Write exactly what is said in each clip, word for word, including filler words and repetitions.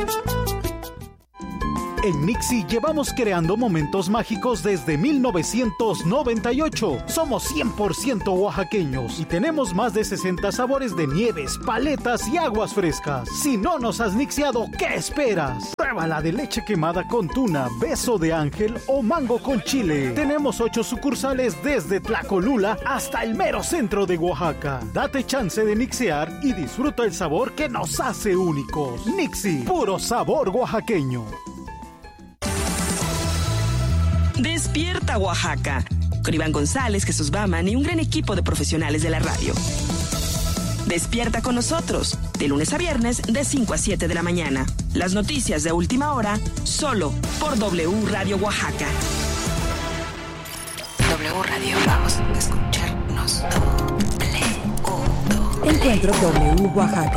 En Nixie llevamos creando momentos mágicos desde mil novecientos noventa y ocho. Somos cien por ciento oaxaqueños y tenemos más de sesenta sabores de nieves, paletas y aguas frescas. Si no nos has nixiado, ¿qué esperas? Pruébala de leche quemada con tuna, beso de ángel o mango con chile. Tenemos ocho sucursales desde Tlacolula hasta el mero centro de Oaxaca. Date chance de nixear y disfruta el sabor que nos hace únicos. Nixie, puro sabor oaxaqueño. Despierta Oaxaca, con Iván González, Jesús Baman y un gran equipo de profesionales de la radio. Despierta con nosotros, de lunes a viernes, de cinco a siete de la mañana. Las noticias de última hora, solo por W Radio Oaxaca. W Radio, vamos a escucharnos. W. Encuentro W Oaxaca.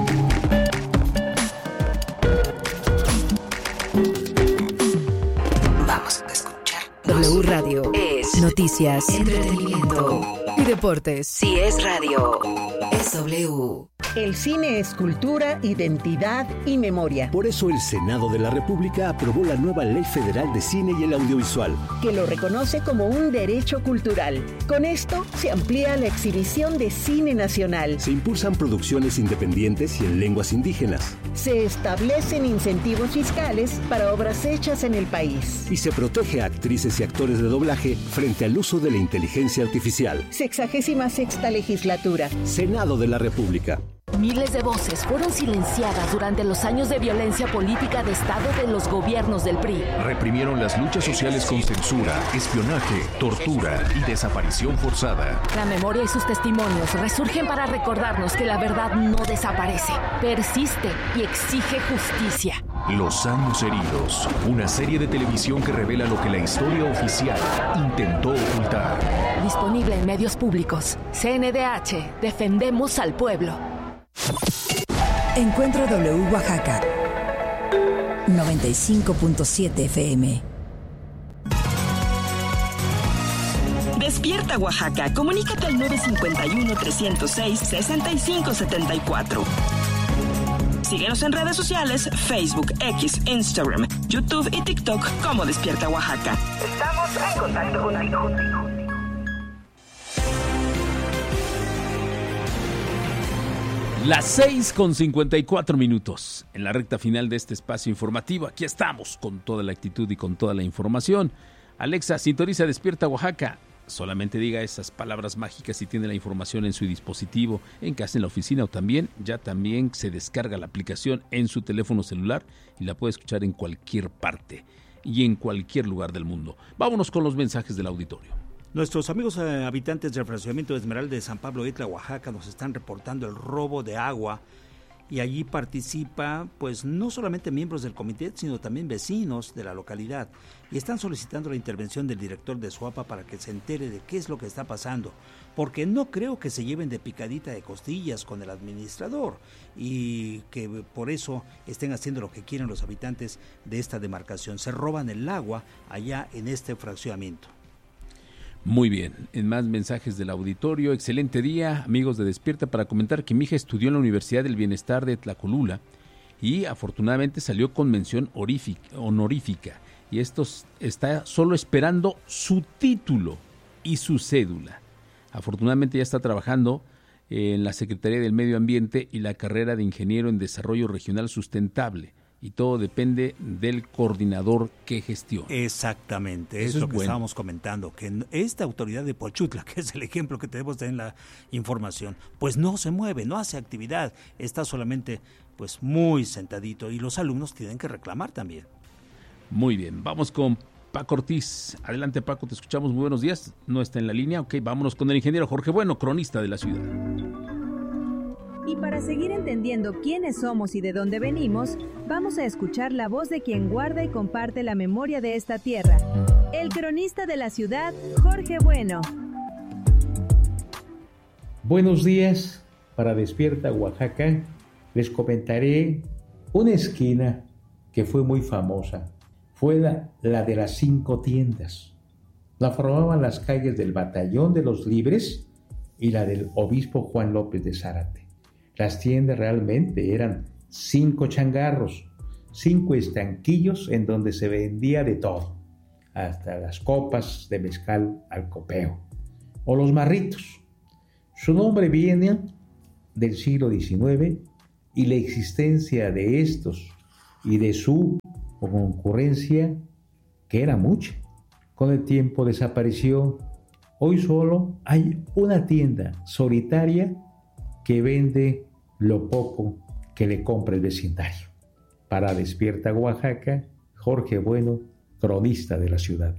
Vamos a escuchar. W Radio es noticias, entretenimiento y deportes. Si es radio, es W. El cine es cultura, identidad y memoria. Por eso el Senado de la República aprobó la nueva Ley Federal de Cine y el Audiovisual, que lo reconoce como un derecho cultural. Con esto se amplía la exhibición de cine nacional. Se impulsan producciones independientes y en lenguas indígenas. Se establecen incentivos fiscales para obras hechas en el país. Y se protege a actrices y actores de doblaje frente al uso de la inteligencia artificial. Sexagésima sexta legislatura. Senado de la República. Miles de voces fueron silenciadas durante los años de violencia política de Estado de los gobiernos del P R I. Reprimieron las luchas sociales con censura, espionaje, tortura y desaparición forzada. La memoria y sus testimonios resurgen para recordarnos que la verdad no desaparece, persiste y exige justicia. Los años heridos, una serie de televisión que revela lo que la historia oficial intentó ocultar. Disponible en medios públicos. C N D H, defendemos al pueblo. Encuentro W Oaxaca noventa y cinco punto siete F M. Despierta Oaxaca, comunícate al nueve cinco uno, tres cero seis, seis cinco siete cuatro. Síguenos en redes sociales, Facebook, X, Instagram, YouTube y TikTok como Despierta Oaxaca. Estamos en contacto contigo. Las seis con cincuenta y cuatro minutos, en la recta final de este espacio informativo. Aquí estamos con toda la actitud y con toda la información. Alexa, sintoniza Despierta Oaxaca. Solamente diga esas palabras mágicas y tiene la información en su dispositivo, en casa, en la oficina o también, ya también se descarga la aplicación en su teléfono celular y la puede escuchar en cualquier parte y en cualquier lugar del mundo. Vámonos con los mensajes del auditorio. Nuestros amigos eh, habitantes del fraccionamiento de Esmeralda de San Pablo Itla, Oaxaca, nos están reportando el robo de agua y allí participa pues no solamente miembros del comité, sino también vecinos de la localidad y están solicitando la intervención del director de SUAPA para que se entere de qué es lo que está pasando, porque no creo que se lleven de picadita de costillas con el administrador y que por eso estén haciendo lo que quieren los habitantes de esta demarcación. Se roban el agua allá en este fraccionamiento. Muy bien, en más mensajes del auditorio, excelente día, amigos de Despierta, para comentar que mi hija estudió en la Universidad del Bienestar de Tlacolula y afortunadamente salió con mención honorífica y esto está solo esperando su título y su cédula. Afortunadamente ya está trabajando en la Secretaría del Medio Ambiente y la carrera de Ingeniero en Desarrollo Regional Sustentable. Y todo depende del coordinador que gestiona. Exactamente, eso es lo que bueno. estábamos comentando, que esta autoridad de Pochutla, que es el ejemplo que tenemos en la información, pues no se mueve, no hace actividad, está solamente pues muy sentadito y los alumnos tienen que reclamar también. Muy bien, vamos con Paco Ortiz. Adelante, Paco, te escuchamos, muy buenos días. No está en la línea, ok, vámonos con el ingeniero Jorge Bueno, cronista de la ciudad. Y para seguir entendiendo quiénes somos y de dónde venimos, vamos a escuchar la voz de quien guarda y comparte la memoria de esta tierra, el cronista de la ciudad, Jorge Bueno. Buenos días, para Despierta Oaxaca les comentaré una esquina que fue muy famosa. Fue la, la de las cinco tiendas. La formaban las calles del Batallón de los Libres y la del Obispo Juan López de Zárate. Las tiendas realmente eran cinco changarros, cinco estanquillos en donde se vendía de todo, hasta las copas de mezcal al copeo, o los marritos. Su nombre viene del siglo diecinueve y la existencia de estos y de su concurrencia, que era mucha, con el tiempo desapareció. Hoy solo hay una tienda solitaria que vende lo poco que le compra el vecindario. Para Despierta Oaxaca, Jorge Bueno, cronista de la ciudad.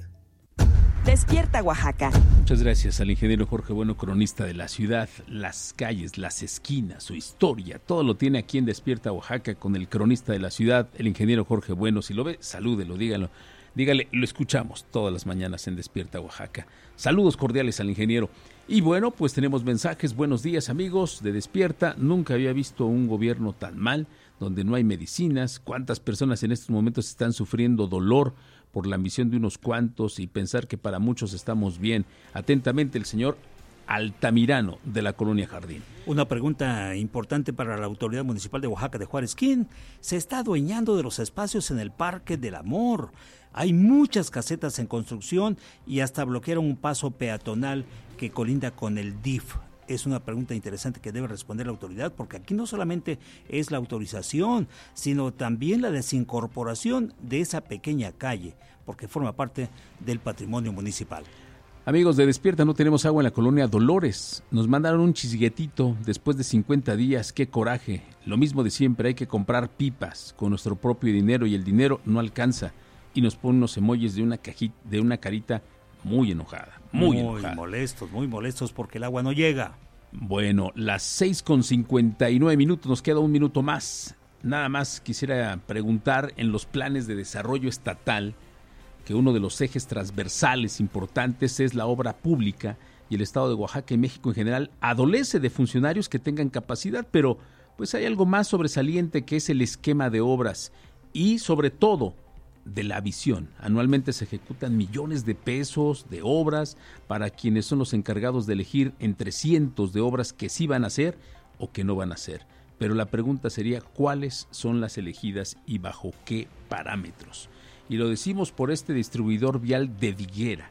Despierta Oaxaca. Muchas gracias al ingeniero Jorge Bueno, cronista de la ciudad. Las calles, las esquinas, su historia, todo lo tiene aquí en Despierta Oaxaca con el cronista de la ciudad, el ingeniero Jorge Bueno. Si lo ve, salúdelo, dígalo. Dígale, lo escuchamos todas las mañanas en Despierta Oaxaca. Saludos cordiales al ingeniero. Y bueno, pues tenemos mensajes. Buenos días, amigos de Despierta. Nunca había visto un gobierno tan mal, donde no hay medicinas. ¿Cuántas personas en estos momentos están sufriendo dolor por la ambición de unos cuantos y pensar que para muchos estamos bien? Atentamente, el señor Altamirano, de la Colonia Jardín. Una pregunta importante para la Autoridad Municipal de Oaxaca de Juárez. ¿Quién se está adueñando de los espacios en el Parque del Amor? Hay muchas casetas en construcción y hasta bloquearon un paso peatonal que colinda con el D I F. Es una pregunta interesante que debe responder la autoridad, porque aquí no solamente es la autorización, sino también la desincorporación de esa pequeña calle, porque forma parte del patrimonio municipal. Amigos de Despierta, no tenemos agua en la colonia Dolores. Nos mandaron un chisguetito después de cincuenta días. ¡Qué coraje! Lo mismo de siempre, hay que comprar pipas con nuestro propio dinero y el dinero no alcanza. Y nos ponen unos emojis de una cajita, de una carita muy enojada. Muy, muy enojada. molestos, muy molestos porque el agua no llega. Bueno, las seis con cincuenta y nueve minutos, nos queda un minuto más. Nada más quisiera preguntar, en los planes de desarrollo estatal, que uno de los ejes transversales importantes es la obra pública, y el estado de Oaxaca y México en general adolece de funcionarios que tengan capacidad, pero pues hay algo más sobresaliente, que es el esquema de obras y sobre todo de la visión. Anualmente se ejecutan millones de pesos de obras para quienes son los encargados de elegir entre cientos de obras que sí van a hacer o que no van a hacer. Pero la pregunta sería, ¿cuáles son las elegidas y bajo qué parámetros? Y lo decimos por este distribuidor vial de Viguera,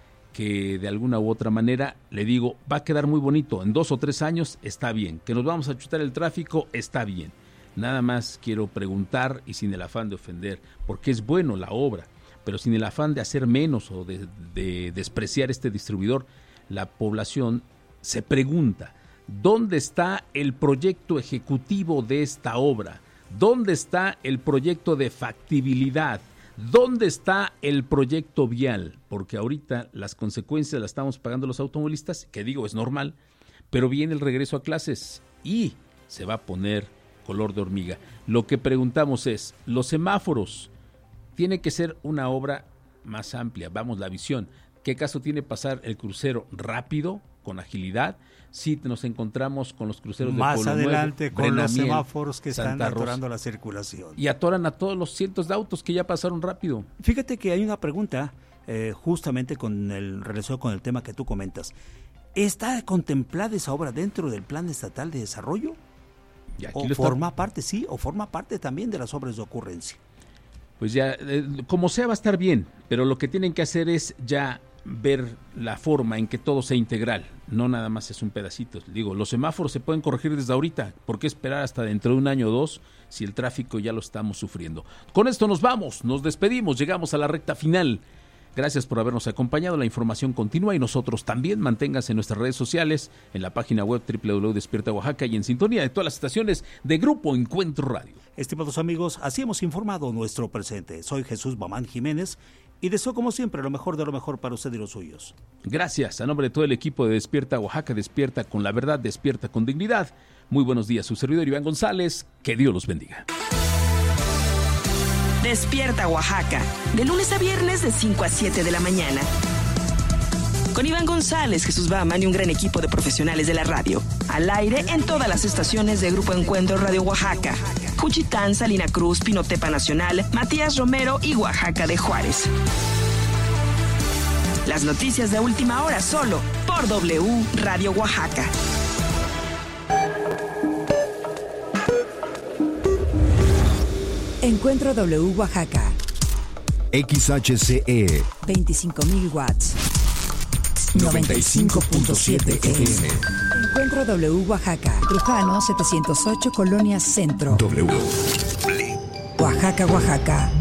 que de alguna u otra manera, le digo, va a quedar muy bonito. En dos o tres años está bien. Que nos vamos a chutar el tráfico, está bien. Nada más quiero preguntar, y sin el afán de ofender, porque es bueno la obra, pero sin el afán de hacer menos o de, de despreciar este distribuidor, la población se pregunta, ¿dónde está el proyecto ejecutivo de esta obra? ¿Dónde está el proyecto de factibilidad? ¿Dónde está el proyecto vial? Porque ahorita las consecuencias las estamos pagando los automovilistas, que digo, es normal, pero viene el regreso a clases y se va a poner color de hormiga. Lo que preguntamos es, los semáforos, tiene que ser una obra más amplia, vamos, la visión. ¿Qué caso tiene pasar el crucero rápido, con agilidad, si nos encontramos con los cruceros más de Polo adelante Nuevo, con Brenamiel, los semáforos que Santa están Rosa, atorando la circulación? Y atoran a todos los cientos de autos que ya pasaron rápido. Fíjate que hay una pregunta eh, justamente con el relacionado con el tema que tú comentas. ¿Está contemplada esa obra dentro del Plan Estatal de Desarrollo? Y aquí ¿O lo forma está... parte, sí, o forma parte también de las obras de ocurrencia? Pues ya, eh, como sea va a estar bien, pero lo que tienen que hacer es ya ver la forma en que todo sea integral, no nada más es un pedacito. Digo, los semáforos se pueden corregir desde ahorita, ¿por qué esperar hasta dentro de un año o dos si el tráfico ya lo estamos sufriendo? Con esto nos vamos, nos despedimos, llegamos a la recta final. Gracias por habernos acompañado, la información continúa y nosotros también. Manténganse en nuestras redes sociales, en la página web doble u doble u doble u punto despierta oaxaca y en sintonía de todas las estaciones de Grupo Encuentro Radio. Estimados amigos, así hemos informado nuestro presente. Soy Jesús Mamán Jiménez y deseo como siempre lo mejor de lo mejor para usted y los suyos. Gracias, a nombre de todo el equipo de Despierta Oaxaca, despierta con la verdad, despierta con dignidad. Muy buenos días, su servidor Iván González, que Dios los bendiga. Despierta Oaxaca, de lunes a viernes de cinco a siete de la mañana. Con Iván González, Jesús Baman y un gran equipo de profesionales de la radio. Al aire en todas las estaciones de Grupo Encuentro Radio Oaxaca. Juchitán, Salina Cruz, Pinotepa Nacional, Matías Romero y Oaxaca de Juárez. Las noticias de última hora solo por W Radio Oaxaca. Encuentro W Oaxaca. X H C E. veinticinco mil watts. noventa y cinco punto siete F M. Encuentro W Oaxaca. Trujano setecientos ocho, Colonia Centro. W. Oaxaca, Oaxaca.